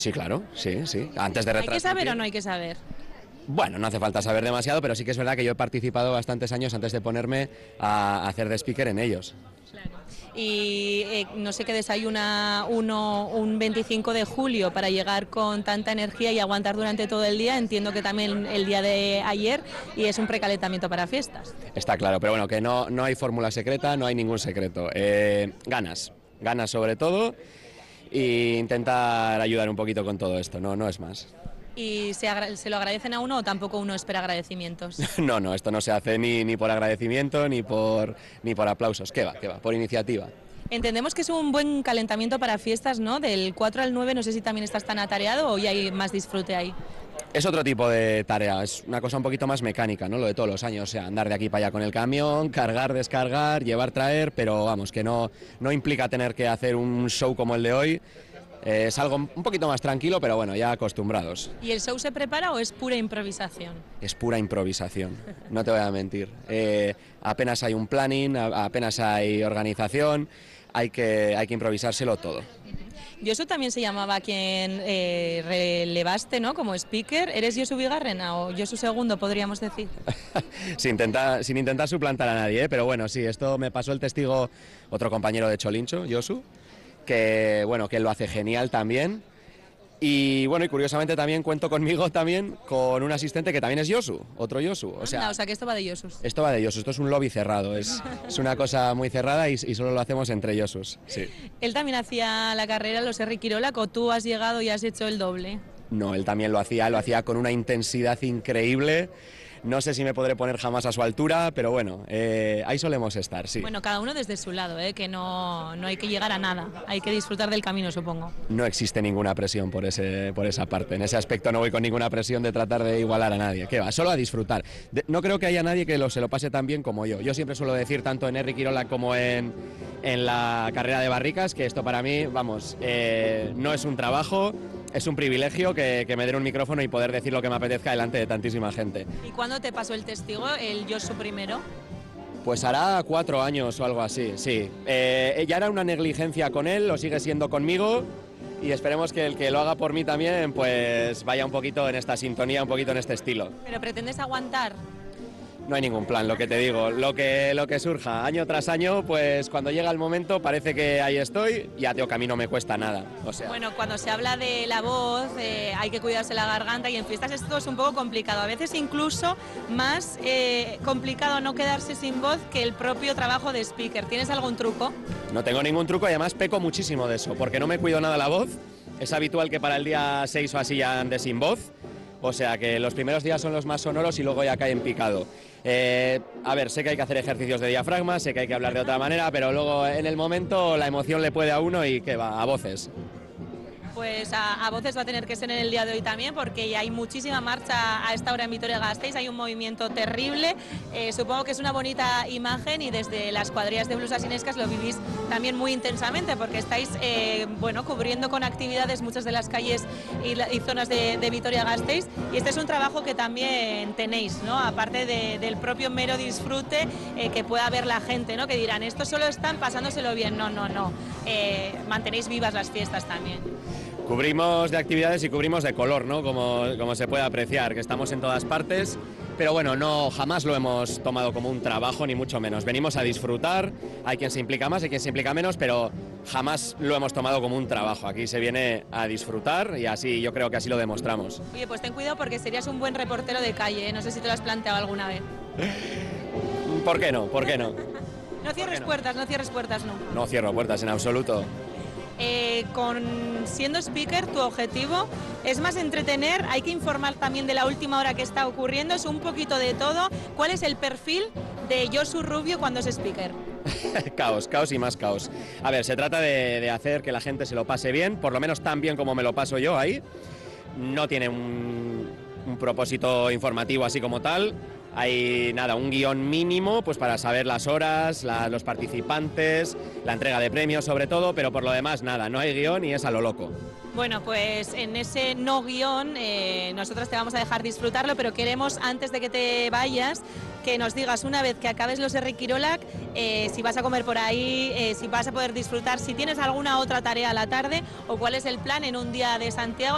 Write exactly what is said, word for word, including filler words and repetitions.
Sí, claro, sí, sí. Antes de ¿Hay que saber retransmitir. o no hay que saber? Bueno, no hace falta saber demasiado, pero sí que es verdad que yo he participado bastantes años antes de ponerme a hacer de speaker en ellos. Y eh, no sé qué desayuna uno un veinticinco de julio para llegar con tanta energía y aguantar durante todo el día. Entiendo que también el día de ayer, y es un precalentamiento para fiestas. Está claro, pero bueno, que no, no hay fórmula secreta, no hay ningún secreto. Eh, ganas, ganas sobre todo, e intentar ayudar un poquito con todo esto, no, no es más. ¿Y se, agra- se lo agradecen a uno o tampoco uno espera agradecimientos? No, no, esto no se hace ni, ni por agradecimiento ni por, ni por aplausos, ¿qué va? ¿Qué va? Por iniciativa. Entendemos que es un buen calentamiento para fiestas, ¿no? Del cuatro al nueve, no sé si también estás tan atareado o ya hay más disfrute ahí. Es otro tipo de tarea, es una cosa un poquito más mecánica, ¿no? Lo de todos los años, o sea, andar de aquí para allá con el camión, cargar, descargar, llevar, traer, pero vamos, que no, no implica tener que hacer un show como el de hoy. Eh, es algo un poquito más tranquilo, pero bueno, ya acostumbrados. ¿Y el show se prepara o es pura improvisación? Es pura improvisación, no te voy a mentir. Eh, apenas hay un planning, a- apenas hay organización, hay que, hay que improvisárselo todo. Josu también se llamaba quien eh, relevaste, ¿no? Como speaker. ¿Eres Josu Bigarrena o Josu segundo, podríamos decir? sin, intentar, sin intentar suplantar a nadie, ¿eh? Pero bueno, sí, esto me pasó el testigo otro compañero de Cholincho, Josu, que bueno, que él lo hace genial también. Y bueno, y curiosamente también cuento conmigo también con un asistente que también es Josu, otro Josu. O sea, Anda, o sea que esto va de Josus. esto va de Josu, esto es un lobby cerrado, es, es una cosa muy cerrada y, y solo lo hacemos entre Josus, sí. Él también hacía la carrera, los Herri Kirola, o tú has llegado y has hecho el doble. No, él también lo hacía, lo hacía con una intensidad increíble. No sé si me podré poner jamás a su altura, pero bueno, eh, ahí solemos estar, sí. Bueno, cada uno desde su lado, ¿eh? Que no, no hay que llegar a nada, hay que disfrutar del camino, supongo. No existe ninguna presión por, ese, por esa parte. En ese aspecto no voy con ninguna presión de tratar de igualar a nadie. ¿Qué va? Solo a disfrutar. De, no creo que haya nadie que lo, se lo pase tan bien como yo. Yo siempre suelo decir, tanto en Herri Kirola como en, en la carrera de barricas, que esto para mí, vamos, eh, no es un trabajo. Es un privilegio que, que me den un micrófono y poder decir lo que me apetezca delante de tantísima gente. ¿Y cuándo te pasó el testigo, el Josu primero? Pues hará cuatro años o algo así, sí. Eh, ya era una negligencia con él, lo sigue siendo conmigo y esperemos que el que lo haga por mí también pues vaya un poquito en esta sintonía, un poquito en este estilo. ¿Pero pretendes aguantar? No hay ningún plan, lo que te digo, lo que, lo que surja, año tras año, pues cuando llega el momento parece que ahí estoy y ya, tío, que a mí no me cuesta nada, o sea... Bueno, cuando se habla de la voz, eh, hay que cuidarse la garganta y en fiestas esto es un poco complicado. A veces incluso más eh, complicado no quedarse sin voz que el propio trabajo de speaker. ¿Tienes algún truco? No tengo ningún truco y además peco muchísimo de eso, porque no me cuido nada la voz. Es habitual que para el día seis o así ya ande sin voz, o sea que los primeros días son los más sonoros y luego ya cae en picado. Eh, a ver, sé que hay que hacer ejercicios de diafragma, sé que hay que hablar de otra manera, pero luego en el momento la emoción le puede a uno y que va, a voces. Pues a, a voces va a tener que ser en el día de hoy también, porque ya hay muchísima marcha a esta hora en Vitoria-Gasteiz, hay un movimiento terrible, eh, supongo que es una bonita imagen y desde las cuadrillas de blusas inescas lo vivís también muy intensamente, porque estáis eh, bueno, cubriendo con actividades muchas de las calles y, la, y zonas de, de Vitoria-Gasteiz, y este es un trabajo que también tenéis, ¿no? Aparte de, del propio mero disfrute eh, que pueda ver la gente, ¿no? Que dirán, estos solo están pasándoselo bien, no, no, no, eh, mantenéis vivas las fiestas también. Cubrimos de actividades y cubrimos de color, ¿no? Como, como se puede apreciar, que estamos en todas partes, pero bueno, no, jamás lo hemos tomado como un trabajo, ni mucho menos. Venimos a disfrutar, hay quien se implica más, hay quien se implica menos, pero jamás lo hemos tomado como un trabajo. Aquí se viene a disfrutar y así, yo creo que así lo demostramos. Oye, pues ten cuidado porque serías un buen reportero de calle, ¿eh? No sé si te lo has planteado alguna vez. ¿Por qué no? ¿Por qué no? No cierres no? puertas, no cierres puertas, no. No cierro puertas en absoluto. Eh, con siendo speaker, tu objetivo es más entretener, hay que informar también de la última hora que está ocurriendo, es un poquito de todo. ¿Cuál es el perfil de Josu Rubio cuando es speaker? Caos, caos y más caos. A ver, se trata de, de hacer que la gente se lo pase bien, por lo menos tan bien como me lo paso yo ahí. No tiene un, un propósito informativo así como tal. Hay nada, un guión mínimo pues para saber las horas, la, los participantes, la entrega de premios sobre todo, pero por lo demás nada, no hay guión y es a lo loco. Bueno, pues en ese no guión eh, nosotros te vamos a dejar disfrutarlo, pero queremos, antes de que te vayas, que nos digas una vez que acabes los Herri Kirola, eh, si vas a comer por ahí, eh, si vas a poder disfrutar, si tienes alguna otra tarea a la tarde o cuál es el plan en un día de Santiago.